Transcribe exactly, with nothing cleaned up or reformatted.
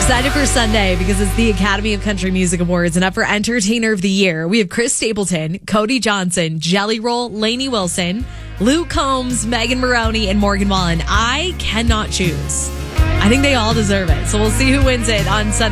Excited for Sunday because it's the Academy of Country Music Awards, and up for Entertainer of the Year, we have Chris Stapleton, Cody Johnson, Jelly Roll, Lainey Wilson, Luke Combs, Megan Maroney, and Morgan Wallen. I cannot choose. I think they all deserve it. So we'll see who wins it on Sunday.